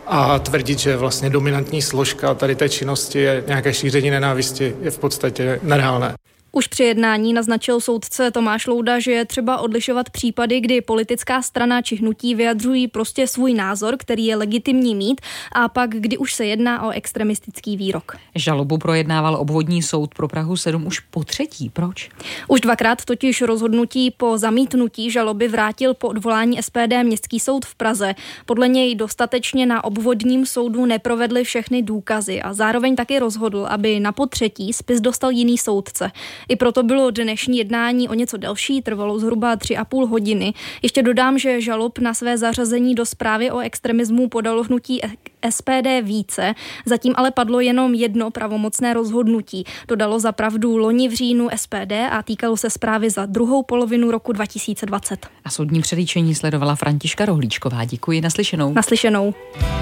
a tvrdit, že vlastně dominantní složka tady té činnosti je nějaké šíření nenávisti, je v podstatě nereálné. Už při jednání naznačil soudce Tomáš Louda, že je třeba odlišovat případy, kdy politická strana či hnutí vyjadřují prostě svůj názor, který je legitimní mít, a pak, kdy už se jedná o extremistický výrok. Žalobu projednával obvodní soud pro Prahu 7 už po třetí. Proč? Už dvakrát totiž rozhodnutí po zamítnutí žaloby vrátil po odvolání SPD Městský soud v Praze. Podle něj dostatečně na obvodním soudu neprovedli všechny důkazy a zároveň taky rozhodl, aby na potřetí spis dostal jiný soudce. I proto bylo dnešní jednání o něco delší, trvalo zhruba 3,5 hodiny. Ještě dodám, že žalob na své zařazení do zprávy o extremismu podalo hnutí SPD více, zatím ale padlo jenom jedno pravomocné rozhodnutí. Dodalo za pravdu loni v říjnu SPD a týkalo se zprávy za druhou polovinu roku 2020. A soudní předlíčení sledovala Františka Rohlíčková. Děkuji, naslyšenou. Naslyšenou.